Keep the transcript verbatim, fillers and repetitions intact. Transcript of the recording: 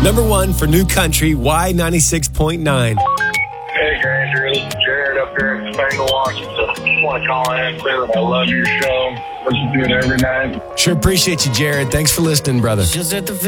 Number one for New Country, Y ninety-six point nine. Hey, Granger, this is Jared up here in Spangle, Washington. Just want to call in and say that I love your show. Listen to it every night. Sure appreciate you, Jared. Thanks for listening, brother.